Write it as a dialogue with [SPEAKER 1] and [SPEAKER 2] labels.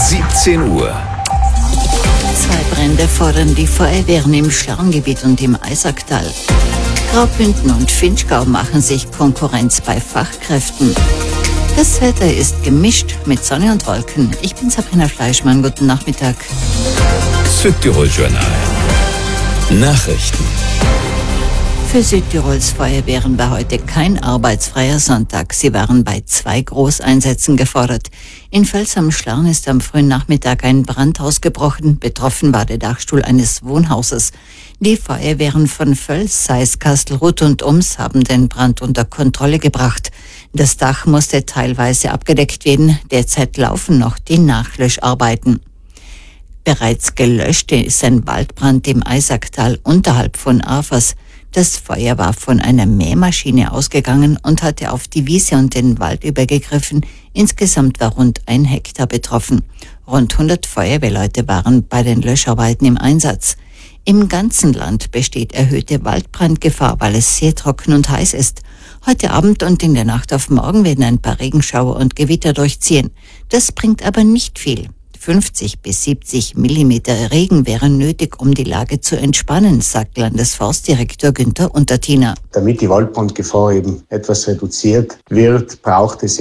[SPEAKER 1] 17 Uhr.
[SPEAKER 2] Zwei Brände fordern die Feuerwehren im Schlarngebiet und im Eisacktal. Graubünden und Vinschgau machen sich Konkurrenz bei Fachkräften. Das Wetter ist gemischt mit Sonne und Wolken. Ich bin Sabrina Fleischmann. Guten Nachmittag.
[SPEAKER 1] Südtirol-Journal. Nachrichten.
[SPEAKER 2] Für Südtirols Feuerwehren war heute kein arbeitsfreier Sonntag. Sie waren bei 2 Großeinsätzen gefordert. In Völs am Schlarn ist am frühen Nachmittag ein Brand ausgebrochen. Betroffen war der Dachstuhl eines Wohnhauses. Die Feuerwehren von Völs, Seis, Kastelruth und Ums haben den Brand unter Kontrolle gebracht. Das Dach musste teilweise abgedeckt werden. Derzeit laufen noch die Nachlöscharbeiten. Bereits gelöscht ist ein Waldbrand im Eisacktal unterhalb von Afers. Das Feuer war von einer Mähmaschine ausgegangen und hatte auf die Wiese und den Wald übergegriffen. Insgesamt war rund 1 Hektar betroffen. Rund 100 Feuerwehrleute waren bei den Löscharbeiten im Einsatz. Im ganzen Land besteht erhöhte Waldbrandgefahr, weil es sehr trocken und heiß ist. Heute Abend und in der Nacht auf morgen werden ein paar Regenschauer und Gewitter durchziehen. Das bringt aber nicht viel. 50 bis 70 Millimeter Regen wären nötig, um die Lage zu entspannen, sagt Landesforstdirektor Günther Untertiner.
[SPEAKER 3] Damit die Waldbrandgefahr eben etwas reduziert wird, braucht es